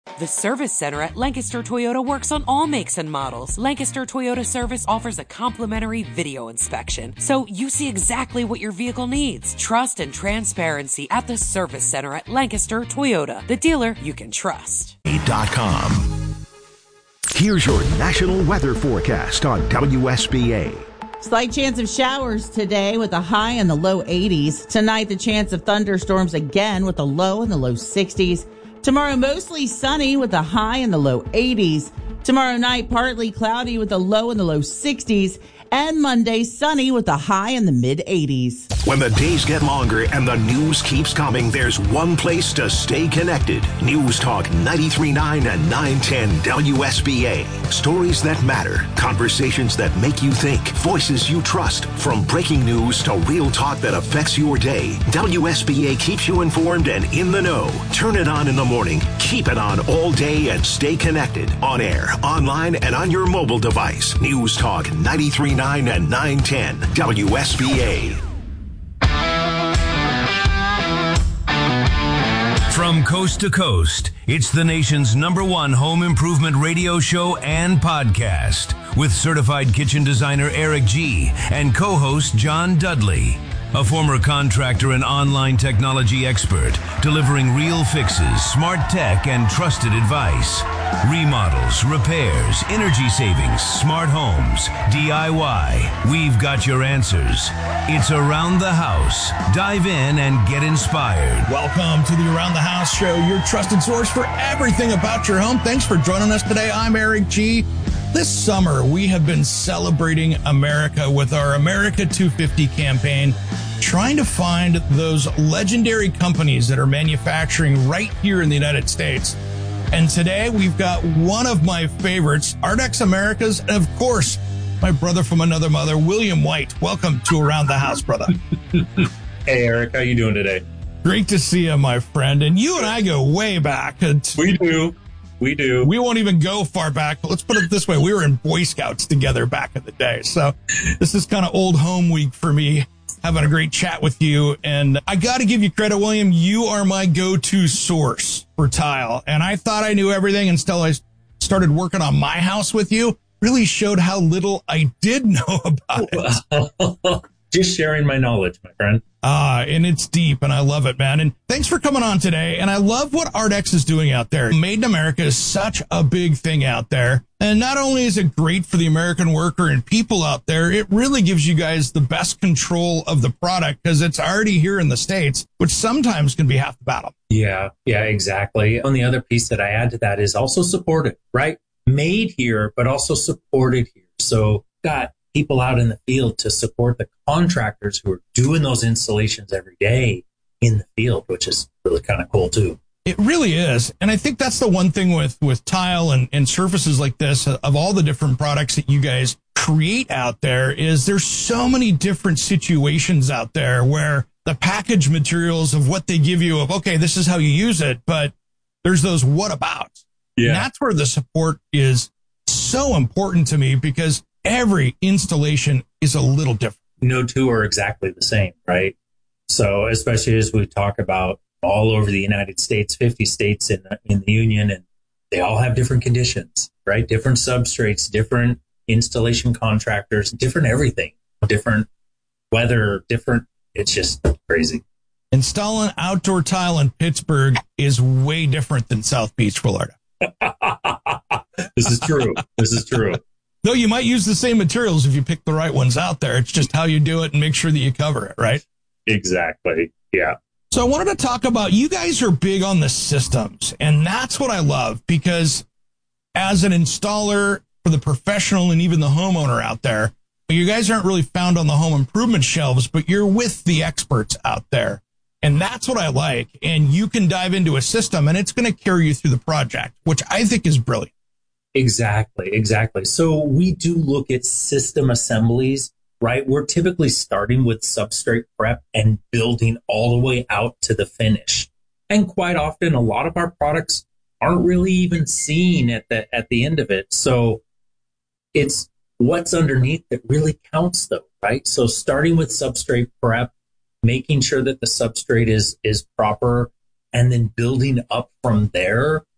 The Service Center at Lancaster Toyota works on all makes and models. Lancaster Toyota Service offers a complimentary video inspection, so you see exactly what your vehicle needs. Trust and transparency at the Service Center at Lancaster Toyota, the dealer you can trust. Here's your national weather forecast on WSBA. Slight chance of showers today with a high in the low 80s. Tonight, the chance of thunderstorms again with a low in the low 60s. Tomorrow, mostly sunny with a high in the low 80s. Tomorrow night, partly cloudy with a low in the low 60s. And Monday, sunny with a high in the mid-80s. When the days get longer and the news keeps coming, there's one place to stay connected. News Talk 93.9 and 910 WSBA. Stories that matter, conversations that make you think, voices you trust. From breaking news to real talk that affects your day, WSBA keeps you informed and in the know. Turn it on in the morning, keep it on all day, and stay connected. On air, online, and on your mobile device. News Talk 93.9 and 910 WSBA. From coast to coast, it's the nation's #1 home improvement radio show and podcast with certified kitchen designer Eric G. and co-host John Dudley. A former contractor and online technology expert, delivering real fixes, smart tech, and trusted advice. Remodels, repairs, energy savings, smart homes, DIY. We've got your answers. It's Around the House. Dive in and get inspired. Welcome to the Around the House show, your trusted source for everything about your home. Thanks for joining us today. I'm Eric G. This summer, we have been celebrating America with our America 250 campaign, trying to find those legendary companies that are manufacturing right here in the United States. And today we've got one of my favorites, Ardex Americas, and of course, my brother from another mother, William White. Welcome to Around the House, brother. Hey, Eric, how you doing today? Great to see you, my friend. And you and I go way back. We do. We won't even go far back, but let's put it this way. We were in Boy Scouts together back in the day. So this is kind of old home week for me, having a great chat with you. And I got to give you credit, William. You are my go-to source for tile. And I thought I knew everything until I started working on my house with you. Really showed how little I did know about it. Just sharing my knowledge, my friend. And it's deep, and I love it, man. And thanks for coming on today. And I love what Ardex is doing out there. Made in America is such a big thing out there. And not only is it great for the American worker and people out there, it really gives you guys the best control of the product because it's already here in the States, which sometimes can be half the battle. Yeah, exactly. And the other piece that I add to that is also supported, right? Made here, but also supported here. So got people out in the field to support the contractors who are doing those installations every day in the field, which is really kind of cool too. It really is. And I think that's the one thing with tile and surfaces like this, of all the different products that you guys create out there, is there's so many different situations out there where the package materials of what they give you of, okay, this is how you use it, but there's those what abouts. Yeah. And that's where the support is so important to me because every installation is a little different. No two are exactly the same, right? So especially as we talk about all over the United States, 50 states in the union, and they all have different conditions, right? Different substrates, different installation contractors, different everything, different weather, different. It's just crazy. Installing outdoor tile in Pittsburgh is way different than South Beach, Florida. This is true. Though you might use the same materials if you pick the right ones out there. It's just how you do it and make sure that you cover it, right? Exactly. Yeah. So I wanted to talk about, you guys are big on the systems, and that's what I love because as an installer for the professional and even the homeowner out there, you guys aren't really found on the home improvement shelves, but you're with the experts out there. And that's what I like. And you can dive into a system and it's going to carry you through the project, which I think is brilliant. Exactly. So we do look at system assemblies, right? We're typically starting with substrate prep and building all the way out to the finish. And quite often, a lot of our products aren't really even seen at the end of it. So it's what's underneath that really counts though, right? So starting with substrate prep, making sure that the substrate is proper, and then building up from there